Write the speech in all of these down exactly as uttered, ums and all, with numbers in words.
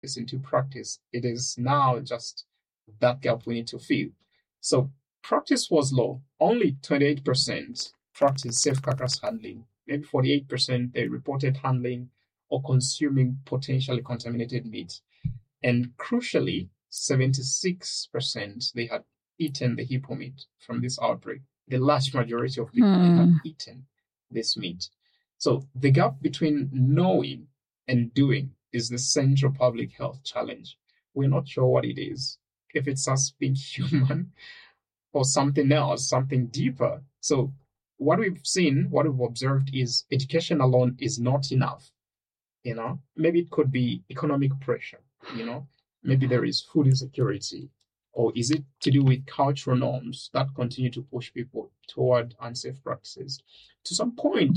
this into practice, it is now just that gap we need to fill. So practice was low. Only twenty-eight percent practice safe carcass handling. Maybe forty-eight percent they reported handling or consuming potentially contaminated meat. And crucially, seventy-six percent they had eaten the hippo meat from this outbreak. The large majority of people Hmm. had eaten this meat. So the gap between knowing and doing is the central public health challenge. We're not sure what it is, if it's us being human or something else, something deeper. So what we've seen, what we've observed is education alone is not enough. You know, maybe it could be economic pressure, you know, maybe there is food insecurity, or is it to do with cultural norms that continue to push people toward unsafe practices? To some point,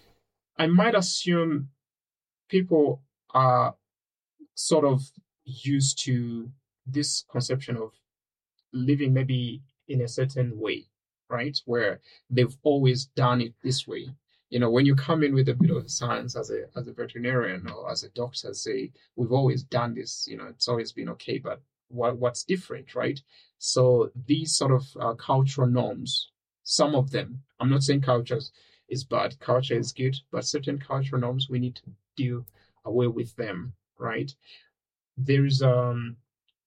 I might assume people are sort of used to this conception of living maybe in a certain way, right? Where they've always done it this way. You know, when you come in with a bit of science as a as a veterinarian or as a doctor, say, we've always done this, you know, it's always been okay, but what what's different, right? So these sort of uh, cultural norms, some of them, I'm not saying culture is bad, culture is good, but certain cultural norms, we need to do away with them, right? There's um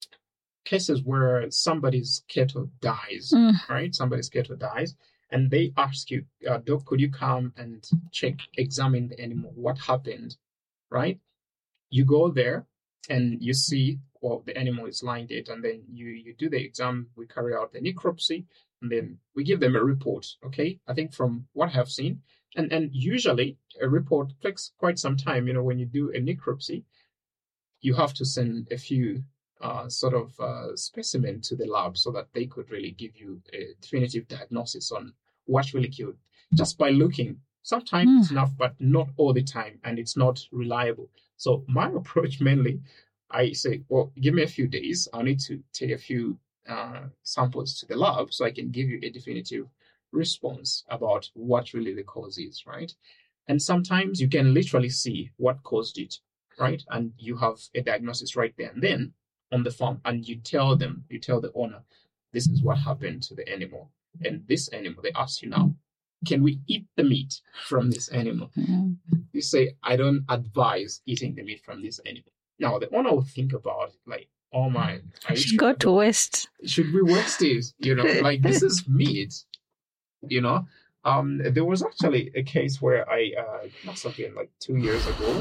cases where somebody's cattle dies, Mm. right? Somebody's cattle dies, and they ask you, uh, Doc, could you come and check, examine the animal? What happened, right? You go there and you see, well, the animal is lying dead, and then you you do the exam. We carry out the necropsy, and then we give them a report. Okay, I think from what I have seen, and and usually a report takes quite some time. You know, when you do a necropsy, you have to send a few uh, sort of uh, specimen to the lab so that they could really give you a definitive diagnosis on what really killed. Just by looking, sometimes Mm. it's enough, but not all the time, and it's not reliable. So my approach mainly, I say, well, give me a few days. I'll need to take a few uh, samples to the lab so I can give you a definitive response about what really the cause is, right? And sometimes you can literally see what caused it, right? And you have a diagnosis right there and then on the farm, and you tell them, you tell the owner, this is what happened to the animal. And this animal, they ask you now, can we eat the meat from this animal? Mm. You say, I don't advise eating the meat from this animal. Now, the owner will think about it, like, oh my, are you Should sure? go to West. Should we waste it? You know, like, this is meat, you know? Um, there was actually a case where I, uh, must have been like two years ago,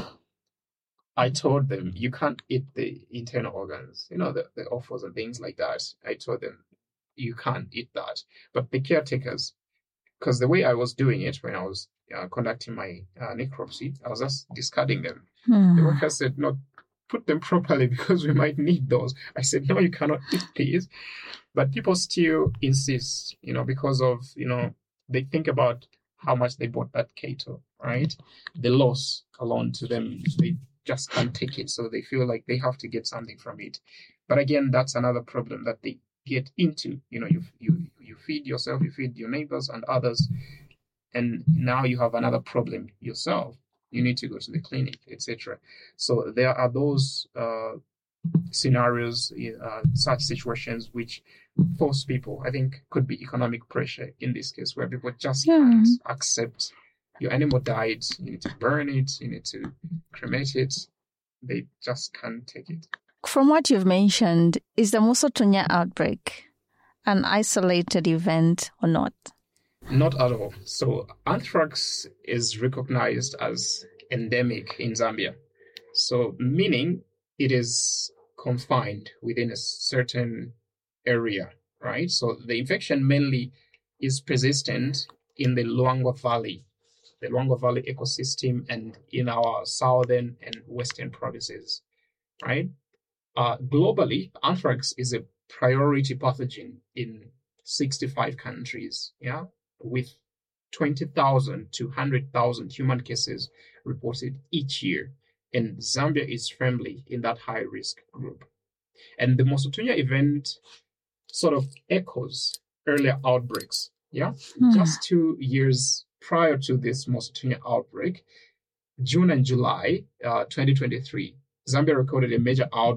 I told them, you can't eat the internal organs, you know, the, the offals and things like that. I told them, you can't eat that. But the caretakers, because the way I was doing it when I was uh, conducting my uh, necropsy, I was just discarding them. The Mm. worker said, no, put them properly because we might need those. I said, no, you cannot eat these. But people still insist, you know, because of, you know, they think about how much they bought that cattle, right? The loss alone to them, they just can't take it. So they feel like they have to get something from it. But again, that's another problem that they get into. You know, you you you feed yourself, you feed your neighbors and others, and now you have another problem yourself. You need to go to the clinic, et cetera. So there are those uh, scenarios, uh, such situations which force people, I think, could be economic pressure in this case, where people just Yeah. can't accept your animal died, you need to burn it, you need to cremate it. They just can't take it. From what you've mentioned, is the Mosotonia outbreak an isolated event or not? Not at all. So anthrax is recognized as endemic in Zambia. So meaning it is confined within a certain area, right? So the infection mainly is persistent in the Luangwa Valley, the Luangwa Valley ecosystem, and in our southern and western provinces, right? Uh, globally, anthrax is a priority pathogen in sixty-five countries, yeah, with twenty thousand to one hundred thousand human cases reported each year. And Zambia is firmly in that high risk group. And the Mosotonia event sort of echoes earlier outbreaks, yeah? Hmm. Just two years prior to this Mosotonia outbreak, June and July uh, twenty twenty-three, Zambia recorded a major outbreak